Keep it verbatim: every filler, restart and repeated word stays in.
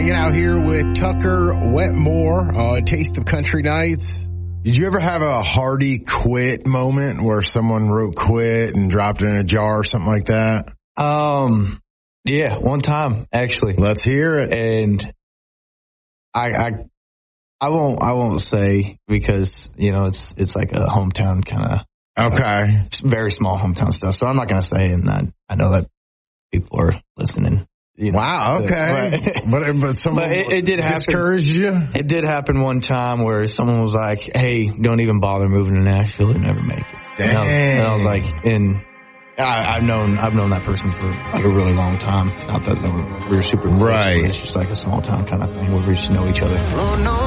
Hanging out here with Tucker Wetmore on Taste of Country Nights. Did you ever have a hearty quit moment where someone wrote quit and dropped it in a jar or something like that? Um, yeah, one time actually. Let's hear it. And I, I, I won't, I won't say because, you know, it's, it's like a hometown kind of, okay. It's very small hometown stuff. So I'm not going to say, and I, I know that people are listening. You know, wow. Okay. But, but, but someone but it, it did happen. Discouraged you? It did happen one time where someone was like, hey, don't even bother moving to Nashville. You'll never make it. Dang. And I, was, and I was like, and I, I've known, I've known that person for like a really long time. Not that we were, we were super close. Right. It's just like a small town kind of thing where we just know each other.